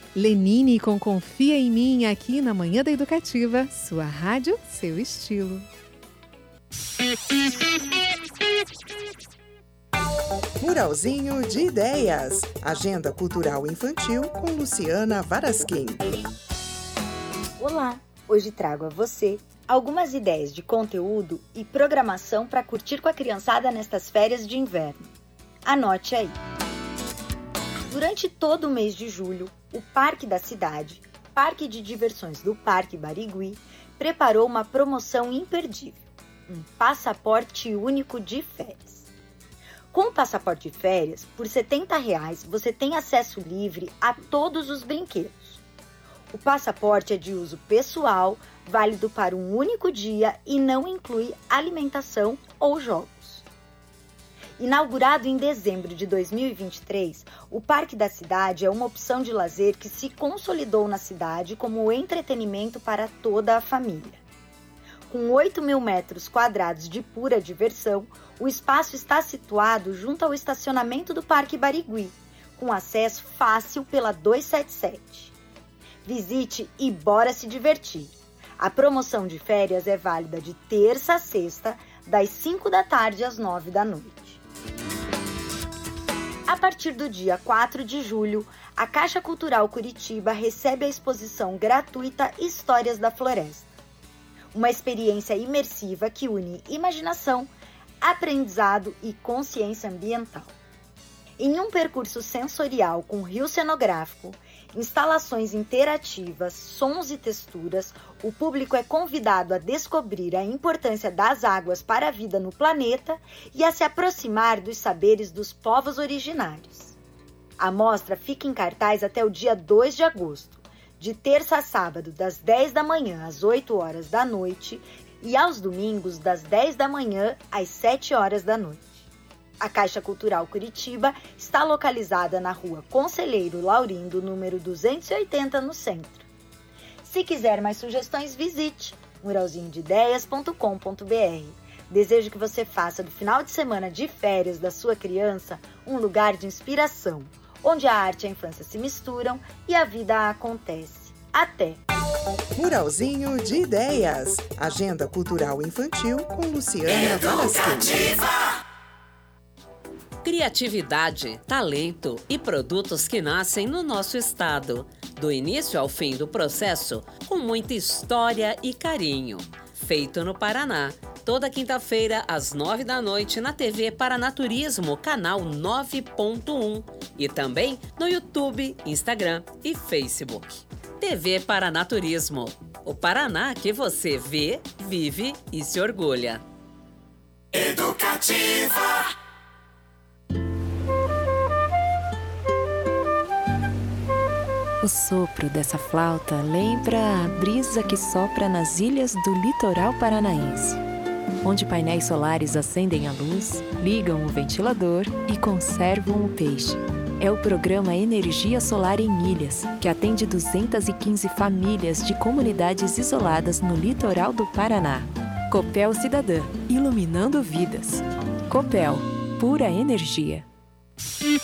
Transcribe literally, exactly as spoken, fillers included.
Lenine com Confia em Mim, aqui na Manhã da Educativa. Sua rádio, seu estilo. Muralzinho de Ideias. Agenda Cultural Infantil com Luciana Varasquim. Olá! Hoje trago a você algumas ideias de conteúdo e programação para curtir com a criançada nestas férias de inverno. Anote aí! Durante todo o mês de julho, o Parque da Cidade, Parque de Diversões do Parque Barigui, preparou uma promoção imperdível, um passaporte único de férias. Com o passaporte de férias, por setenta reais, você tem acesso livre a todos os brinquedos. O passaporte é de uso pessoal, válido para um único dia e não inclui alimentação ou jogos. Inaugurado em dezembro de dois mil e vinte e três, o Parque da Cidade é uma opção de lazer que se consolidou na cidade como entretenimento para toda a família. Com oito mil metros quadrados de pura diversão, o espaço está situado junto ao estacionamento do Parque Barigui, com acesso fácil pela duzentos e setenta e sete. Visite e bora se divertir! A promoção de férias é válida de terça a sexta, das cinco da tarde às nove da noite. A partir do dia quatro de julho, a Caixa Cultural Curitiba recebe a exposição gratuita Histórias da Floresta. Uma experiência imersiva que une imaginação, aprendizado e consciência ambiental. Em um percurso sensorial com rio cenográfico, instalações interativas, sons e texturas, o público é convidado a descobrir a importância das águas para a vida no planeta e a se aproximar dos saberes dos povos originários. A mostra fica em cartaz até o dia dois de agosto, de terça a sábado, das dez da manhã às oito horas da noite e aos domingos, das dez da manhã às sete horas da noite. A Caixa Cultural Curitiba está localizada na rua Conselheiro Laurindo, número duzentos e oitenta, no centro. Se quiser mais sugestões, visite muralzinho de ideias ponto com ponto br. Desejo que você faça do final de semana de férias da sua criança um lugar de inspiração, onde a arte e a infância se misturam e a vida acontece. Até! Muralzinho de Ideias. Agenda Cultural Infantil com Luciana Varasquim. Criatividade, talento e produtos que nascem no nosso estado. Do início ao fim do processo, com muita história e carinho. Feito no Paraná. Toda quinta-feira, às nove da noite, na T V Paranaturismo, canal nove ponto um. E também no YouTube, Instagram e Facebook. T V Paranaturismo. O Paraná que você vê, vive e se orgulha. Educativa. O sopro dessa flauta lembra a brisa que sopra nas ilhas do litoral paranaense, onde painéis solares acendem a luz, ligam o ventilador e conservam o peixe. É o programa Energia Solar em Ilhas, que atende duzentas e quinze famílias de comunidades isoladas no litoral do Paraná. Copel Cidadã, iluminando vidas. Copel, pura energia.